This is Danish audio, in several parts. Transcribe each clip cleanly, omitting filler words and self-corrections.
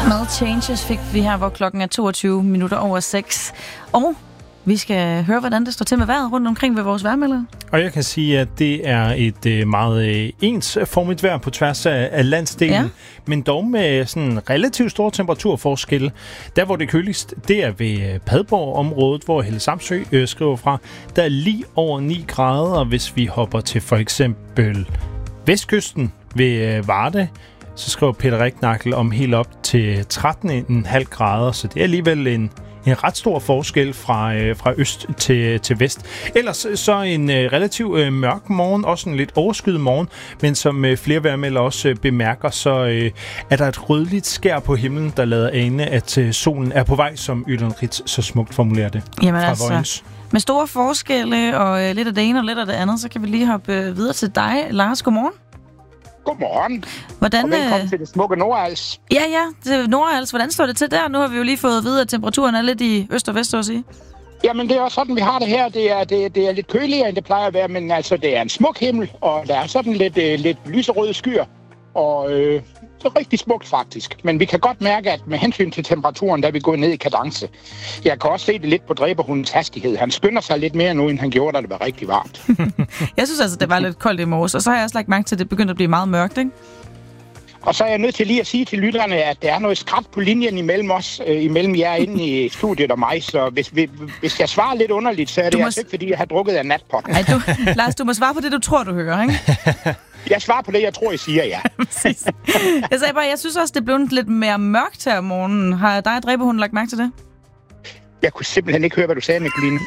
Med Changes fik vi her, hvor klokken er 22:06. Og vi skal høre, hvordan det står til med vejret rundt omkring ved vores vejrmelder. Og jeg kan sige, at det er et meget ensformigt vejr på tværs af landsdelen, ja. Men dog med sådan relativt store temperaturforskelle. Der, hvor det er køligst, det er ved Padborg-området, hvor Helle Samsø skriver fra. Der er lige over 9 grader, og hvis vi hopper til for eksempel vestkysten ved Varde, så skriver Peter Ricknagel om helt op til 13,5 grader, så det er alligevel en ret stor forskel fra øst til vest. Ellers så en relativt mørk morgen, også en lidt overskyet morgen, men som flere vejrmeldere også bemærker, så er der et rødligt skær på himlen, der lader ane, at solen er på vej, som Ytteren Ritz så smukt formulerer det. Jamen fra altså, med store forskelle og lidt af det ene og lidt af det andet, så kan vi lige hoppe videre til dig, Lars. Godmorgen. Godmorgen. Hvordan, og velkommen til det smukke Nordals. Ja, det Nordals. Hvordan står det til der? Nu har vi jo lige fået at vide, at temperaturen er lidt i øst og vest, så at sige. Jamen, det er også sådan, vi har det her. Det er lidt køligere, end det plejer at være, men altså, det er en smuk himmel, og der er sådan lidt lyserøde skyer, og så rigtig smukt faktisk. Men vi kan godt mærke, at med hensyn til temperaturen, der er vi gået ned i kadence. Jeg kan også se det lidt på dræberhundens hastighed. Han skynder sig lidt mere nu, end han gjorde, da det var rigtig varmt. Jeg synes altså, det var lidt koldt i morges, og så har jeg også lagt mærke til, at det begyndte at blive meget mørkt, ikke? Og så er jeg nødt til lige at sige til lytterne, at der er noget skræt på linjen imellem os, imellem jer inde i studiet og mig. Så hvis jeg svarer lidt underligt, så er det altså ikke, fordi jeg har drukket af natpot. Lars, du må svare på det, du tror, du hører, ikke? Jeg svarer på det, jeg tror, I siger, ja. Præcis. Jeg sagde bare, jeg synes også, det er blevet lidt mere mørkt her om morgenen. Har dig og dræberhunden lagt mærke til det? Jeg kunne simpelthen ikke høre, hvad du sagde, Nicoline.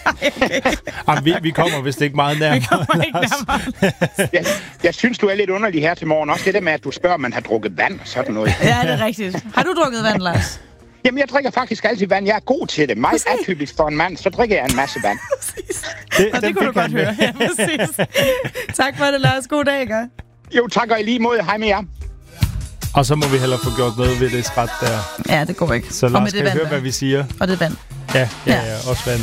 Okay. Vi kommer vist ikke meget nærmere. Vi kommer ikke nærmere. Jeg synes, du er lidt underlig her til morgen. Også det der med, at du spørger, om man har drukket vand og sådan noget. Ja, det er rigtigt. Har du drukket vand, Lars? Jamen, jeg drikker faktisk altid vand. Jeg er god til det. Meget atypisk for en mand, så drikker jeg en masse vand. Præcis. Det kunne du godt høre. Ja, præcis. Tak for det, Lars. God dag, ikke? Jo, tak og i lige måde. Hej med jer. Og så må vi hellere få gjort noget ved det skræt der. Ja, det går ikke. Så Lars skal høre, hvad vi siger. Og det vand. Ja, også vand.